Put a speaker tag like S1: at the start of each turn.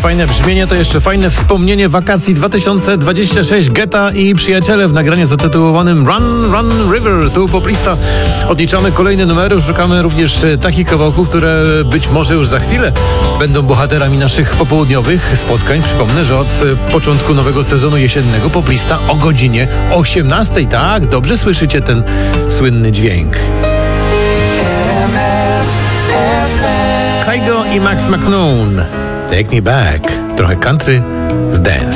S1: fajne brzmienie, to jeszcze fajne wspomnienie wakacji 2026. Getta i przyjaciele w nagraniu zatytułowanym Run, Run River. Tu poplista odliczamy kolejne numery. Szukamy również takich kawałków, które być może już za chwilę będą bohaterami naszych popołudniowych spotkań. Przypomnę, że od początku nowego sezonu jesiennego poplista o godzinie 18. Tak, dobrze słyszycie ten słynny dźwięk. Kygo i Max McNown. Take Me Back. Trochę country z dance.